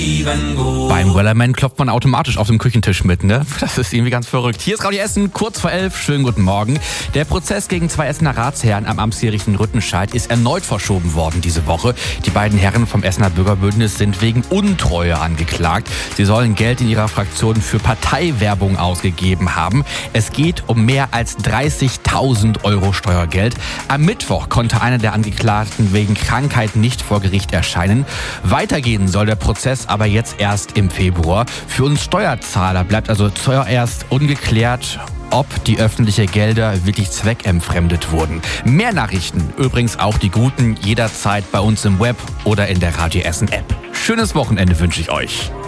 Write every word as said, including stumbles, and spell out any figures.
Beim Wellerman klopft man automatisch auf dem Küchentisch mit, ne? Das ist irgendwie ganz verrückt. Hier ist Radio Essen, kurz vor elf. Schönen guten Morgen. Der Prozess gegen zwei Essener Ratsherren am Amtsgericht in Rüttenscheid ist erneut verschoben worden diese Woche. Die beiden Herren vom Essener Bürgerbündnis sind wegen Untreue angeklagt. Sie sollen Geld in ihrer Fraktion für Parteiwerbung ausgegeben haben. Es geht um mehr als dreißigtausend Euro Steuergeld. Am Mittwoch konnte einer der Angeklagten wegen Krankheit nicht vor Gericht erscheinen. Weitergehen soll der Prozess aber jetzt erst im Februar. Für uns Steuerzahler bleibt also zuerst ungeklärt, ob die öffentlichen Gelder wirklich zweckentfremdet wurden. Mehr Nachrichten, übrigens auch die guten, jederzeit bei uns im Web oder in der Radio Essen App. Schönes Wochenende wünsche ich euch.